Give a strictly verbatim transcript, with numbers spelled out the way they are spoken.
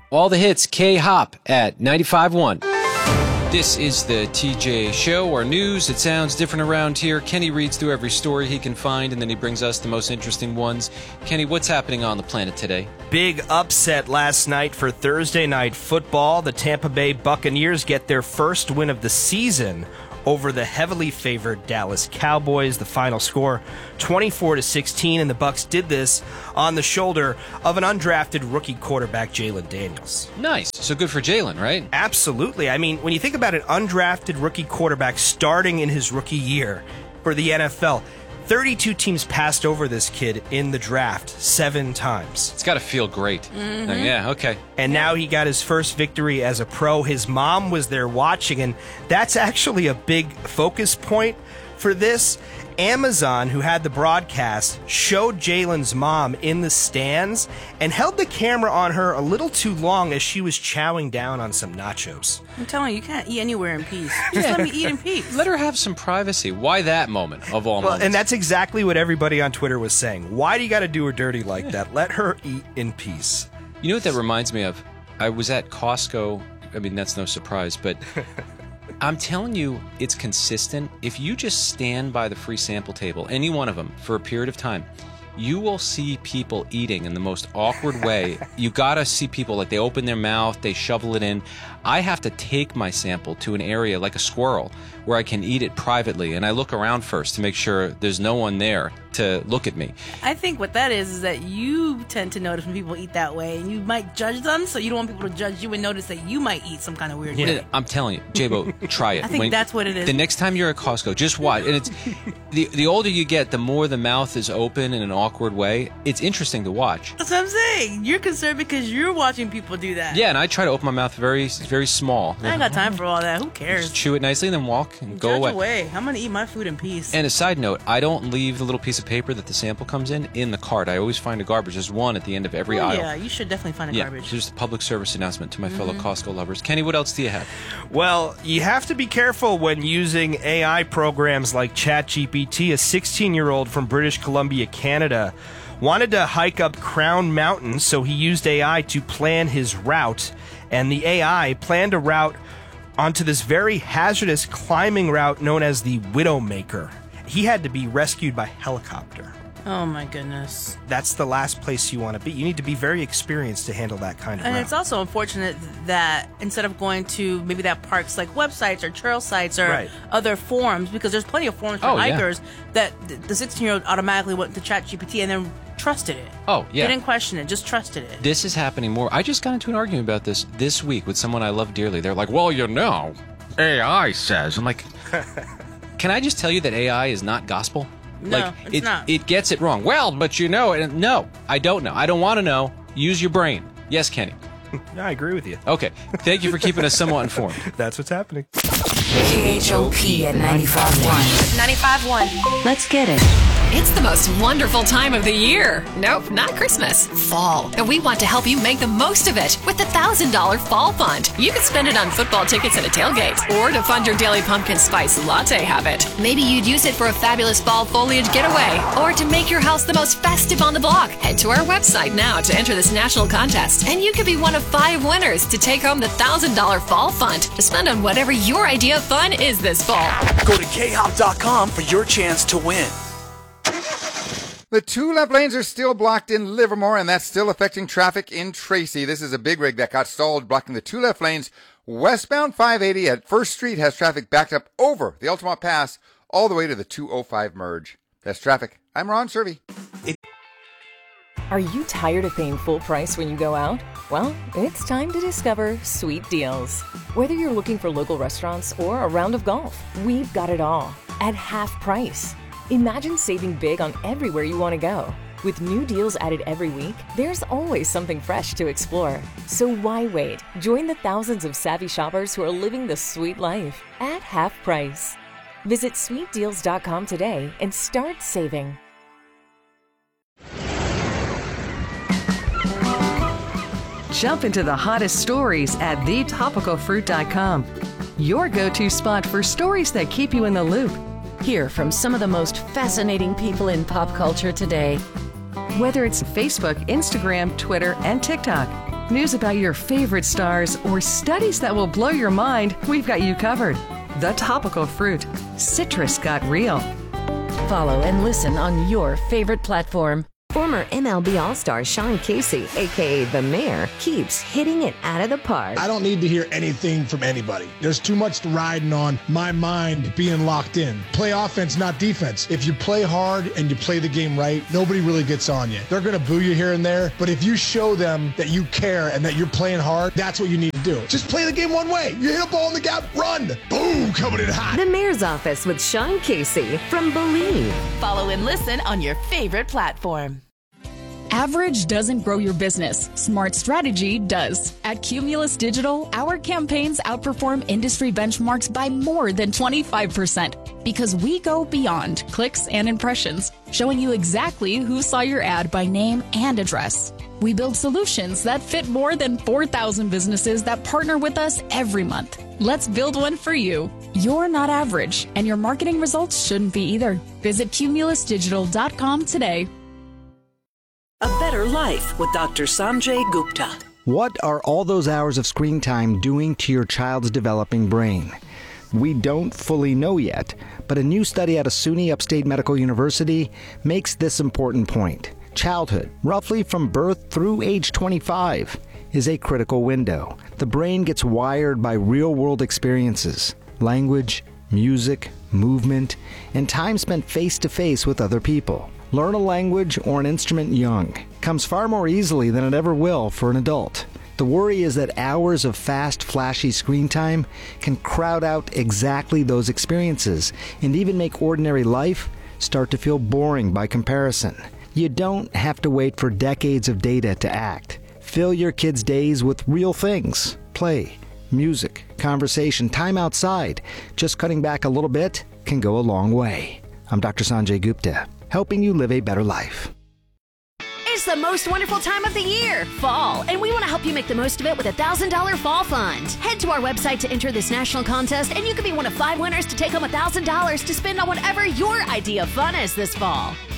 All the hits, K-Hop at ninety-five point one. This is the T J Show, our news. It sounds different around here. Kenny reads through every story he can find, and then he brings us the most interesting ones. Kenny, what's happening on the planet today? Big upset last night for Thursday Night Football. The Tampa Bay Buccaneers get their first win of the season over the heavily favored Dallas Cowboys. The final score, twenty-four to sixteen, and the Bucs did this on the shoulder of an undrafted rookie quarterback, Jalen Daniels. Nice. So good for Jalen, right? Absolutely. I mean, when you think about an undrafted rookie quarterback starting in his rookie year for the N F L, thirty-two teams passed over this kid in the draft seven times. It's got to feel great. Mm-hmm. Yeah, okay. And now he got his first victory as a pro. His mom was there watching, and that's actually a big focus point for this. Amazon, who had the broadcast, showed Jalen's mom in the stands and held the camera on her a little too long as she was chowing down on some nachos. I'm telling you, you can't eat anywhere in peace. Just let me eat in peace. Let her have some privacy. Why that moment of all Well, moments? and that's exactly what everybody on Twitter was saying. Why do you got to do her dirty like that? Let her eat in peace. You know what that reminds me of? I was at Costco. I mean, that's no surprise, but I'm telling you, it's consistent. If you just stand by the free sample table, any one of them, for a period of time, you will see people eating in the most awkward way. You gotta see people, like, they open their mouth, they shovel it in. I have to take my sample to an area like a squirrel where I can eat it privately, and I look around first to make sure there's no one there to look at me. I think what that is is that you tend to notice when people eat that way, and you might judge them, so you don't want people to judge you and notice that you might eat some kind of weird way. I'm telling you, J-Bo, try it. I think When- that's what it is. The next time you're at Costco, just watch. And it's the the older you get, the more the mouth is open in an awkward way. It's interesting to watch. That's what I'm saying. You're concerned because you're watching people do that. Yeah, and I try to open my mouth very, very small. I ain't got time for all that. Who cares? Just chew it nicely and then walk and go Judge away. away. I'm going to eat my food in peace. And a side note, I don't leave the little piece of paper that the sample comes in in the cart. I always find a garbage. There's one at the end of every oh, aisle. yeah, you should definitely find a Yeah, garbage. just a public service announcement to my fellow Mm-hmm. Costco lovers. Kenny, what else do you have? Well, you have to be careful when using A I programs like ChatGPT. A sixteen-year-old from British Columbia, Canada, wanted to hike up Crown Mountain, so he used A I to plan his route. And the A I planned a route onto this very hazardous climbing route known as the Widowmaker. He had to be rescued by helicopter. Oh, my goodness. That's the last place you want to be. You need to be very experienced to handle that kind of And route. it's also unfortunate that instead of going to maybe that park's like websites or trail sites or Right. other forums, because there's plenty of forums for Oh, yeah. hikers, that th- the sixteen-year-old automatically went to ChatGPT and then trusted it. Oh, yeah. Didn't question it, just trusted it. This is happening more. I just got into an argument about this this week with someone I love dearly. They're like, well, you know, A I says. I'm like, can I just tell you that A I is not gospel? No, like, it's it, not. It gets it wrong. Well, but you know, and no, I don't know. I don't want to know. Use your brain. Yes, Kenny. No, I agree with you. Okay. Thank you for keeping us somewhat informed. That's what's happening. K H O P at ninety-five point one. ninety-five point one. Let's get it. It's the most wonderful time of the year. Nope, not Christmas. Fall. And we want to help you make the most of it with the one thousand dollars Fall Fund. You can spend it on football tickets and a tailgate, or to fund your daily pumpkin spice latte habit. Maybe you'd use it for a fabulous fall foliage getaway, or to make your house the most festive on the block. Head to our website now to enter this national contest, and you could be one of five winners to take home the one thousand dollars Fall Fund to spend on whatever your idea of fun is this fall. Go to K hop dot com for your chance to win. The two left lanes are still blocked in Livermore, and that's still affecting traffic in Tracy. This is a big rig that got stalled, blocking the two left lanes. Westbound five eighty at First Street has traffic backed up over the Altamont Pass all the way to the two oh five merge. That's traffic. I'm Ron Servey. Are you tired of paying full price when you go out? Well, it's time to discover Sweet Deals. Whether you're looking for local restaurants or a round of golf, we've got it all at half price. Imagine saving big on everywhere you want to go. With new deals added every week, there's always something fresh to explore. So why wait? Join the thousands of savvy shoppers who are living the sweet life at half price. Visit sweet deals dot com today and start saving. Jump into the hottest stories at the topical fruit dot com. Your go-to spot for stories that keep you in the loop. Hear from some of the most fascinating people in pop culture today. Whether it's Facebook, Instagram, Twitter, and TikTok. news about your favorite stars, or studies that will blow your mind, we've got you covered. The Topical Fruit. Citrus got real. Follow and listen on your favorite platform. Former M L B All-Star Sean Casey, a k a. The Mayor, keeps hitting it out of the park. I don't need to hear anything from anybody. There's too much riding on my mind being locked in. Play offense, not defense. If you play hard and you play the game right, nobody really gets on you. They're going to boo you here and there, but if you show them that you care and that you're playing hard, that's what you need to do. Just play the game one way. You hit a ball in the gap, run. Boom, coming in hot. The Mayor's Office with Sean Casey from Believe. Follow and listen on your favorite platform. Average doesn't grow your business. Smart strategy does. At Cumulus Digital, our campaigns outperform industry benchmarks by more than twenty-five percent because we go beyond clicks and impressions, showing you exactly who saw your ad by name and address. We build solutions that fit more than four thousand businesses that partner with us every month. Let's build one for you. You're not average, and your marketing results shouldn't be either. Visit cumulus digital dot com today. A Better Life with Doctor Sanjay Gupta. What are all those hours of screen time doing to your child's developing brain? We don't fully know yet, but a new study out of SUNY Upstate Medical University makes this important point. Childhood, roughly from birth through age twenty-five, is a critical window. The brain gets wired by real-world experiences, language, music, movement, and time spent face-to-face with other people. Learn a language or an instrument young comes far more easily than it ever will for an adult. The worry is that hours of fast, flashy screen time can crowd out exactly those experiences and even make ordinary life start to feel boring by comparison. You don't have to wait for decades of data to act. Fill your kids' days with real things. Play, music, conversation, time outside. Just cutting back a little bit can go a long way. I'm Doctor Sanjay Gupta, helping you live a better life. It's the most wonderful time of the year, fall, and we want to help you make the most of it with a one thousand dollars Fall Fund. Head to our website to enter this national contest, and you could be one of five winners to take home one thousand dollars to spend on whatever your idea of fun is this fall.